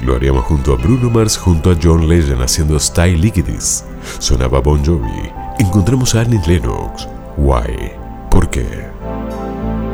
Lo haríamos junto a Bruno Mars, junto a John Legend haciendo Style Liquidis. Sonaba Bon Jovi. Encontramos a Annie Lennox. Why?